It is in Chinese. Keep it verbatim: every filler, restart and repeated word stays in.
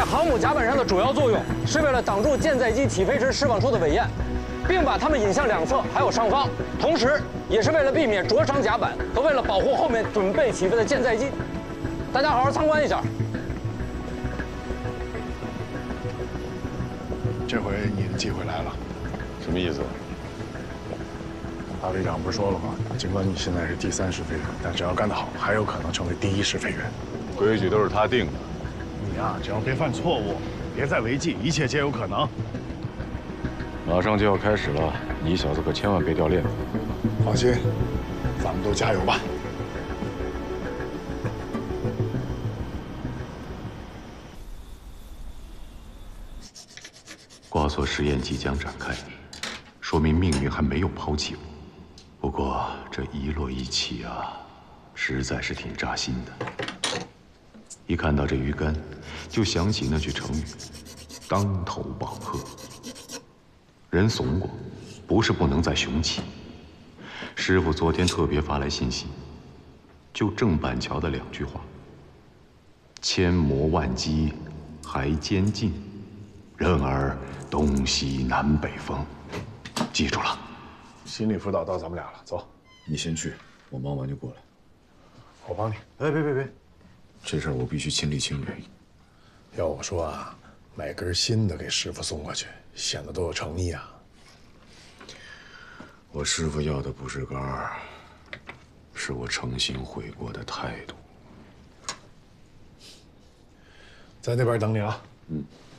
航母甲板上的主要作用是为了挡住舰载机起飞时释放出的尾焰，并把它们引向两侧还有上方，同时也是为了避免灼伤甲板和为了保护后面准备起飞的舰载机。大家好好参观一下。 这回你的机会来了， 什么意思？ 大队长不是说了吗？尽管你现在是第三试飞员，但只要干得好，还有可能成为第一试飞员。 规矩都是他定的。 你呀、啊，只要别犯错误，别再违纪，一切皆有可能。 马上就要开始了，你小子可千万别掉链子。 放心，咱们都加油吧。 挂锁实验即将展开，说明命运还没有抛弃我。不过这一落一起啊，实在是挺扎心的。一看到这鱼竿，就想起那句成语“当头棒喝”。人怂过，不是不能再雄起。师傅昨天特别发来信息，就郑板桥的两句话：“千磨万击还坚劲，任尔东西南北风。”记住了。 心理辅导到咱们俩了，走。 你先去，我忙完就过来。 我帮你。 哎，别别别，这事儿我必须亲力亲为。 要我说啊，买根新的给师傅送过去，显得多有诚意啊。 我师傅要的不是杆儿，是我诚心悔过的态度。 在那边等你啊。 嗯。